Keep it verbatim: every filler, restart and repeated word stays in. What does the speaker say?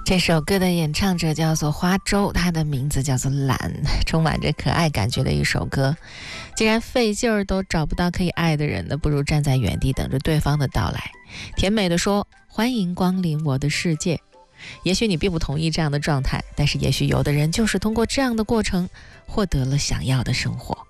这首歌的演唱者叫做花粥，他的名字叫做懒，充满着可爱感觉的一首歌。既然费劲儿都找不到可以爱的人，那不如站在原地等着对方的到来，甜美的说欢迎光临我的世界。也许你并不同意这样的状态，但是也许有的人就是通过这样的过程获得了想要的生活。